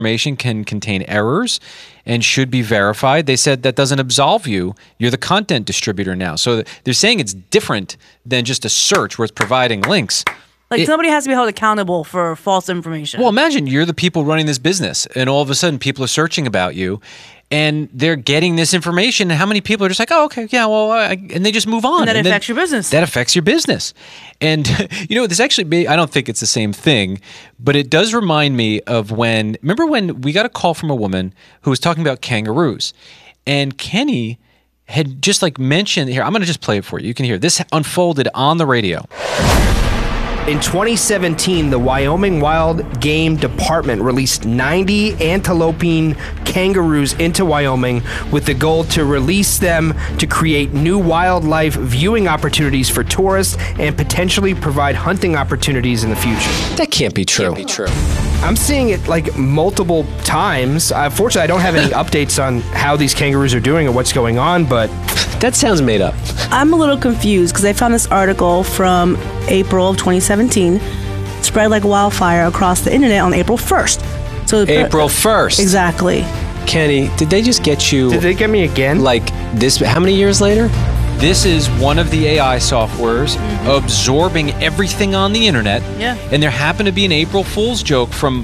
information can contain errors and should be verified. They said that doesn't absolve you. You're the content distributor now. So they're saying it's different than just a search where it's providing links. Like, somebody has to be held accountable for false information. Well, imagine you're the people running this business, and all of a sudden people are searching about you, and they're getting this information, and how many people are just like, oh, okay, yeah, well, and they just move on. And that affects your business. That affects your business. And, this actually, I don't think it's the same thing, but it does remind me of remember when we got a call from a woman who was talking about kangaroos, and Kenny had just mentioned, here, I'm going to just play it for you. You can hear this unfolded on the radio. In 2017, the Wyoming Wild Game Department released 90 antelopine kangaroos into Wyoming with the goal to release them to create new wildlife viewing opportunities for tourists and potentially provide hunting opportunities in the future. That can't be true. I'm seeing it multiple times. Fortunately, I don't have any updates on how these kangaroos are doing or what's going on, but that sounds made up. I'm a little confused because I found this article from April of 2017 spread like wildfire across the internet on April 1st. So April 1st. Exactly. Kenny, did they just get you? Did they get me again? This? How many years later? This is one of the AI softwares absorbing everything on the internet. Yeah. And there happened to be an April Fool's joke from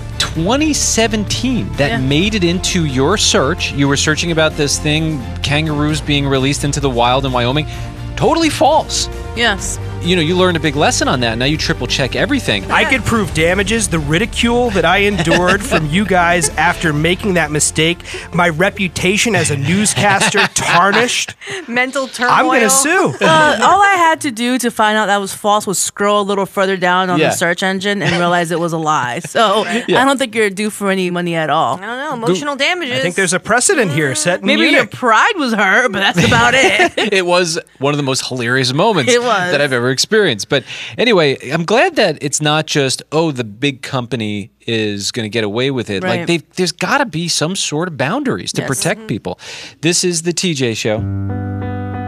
2017 that made it into your search. You were searching about this thing, kangaroos being released into the wild in Wyoming. Totally false. Yes. You learned a big lesson on that. Now you triple check everything. I could prove damages, the ridicule that I endured from you guys after making that mistake, my reputation as a newscaster tarnished. Mental turmoil. I'm going to sue. All I had to do to find out that was false was scroll a little further down on the search engine and realize it was a lie. So I don't think you're due for any money at all. I don't know. Emotional damages. I think there's a precedent here set in Maybe Munich. your pride was hurt, but that's about it. It was one of the most hilarious moments that I've ever experienced. But anyway, I'm glad that it's not just, the big company is going to get away with it. Right. There's got to be some sort of boundaries to protect people. This is the TJ Show.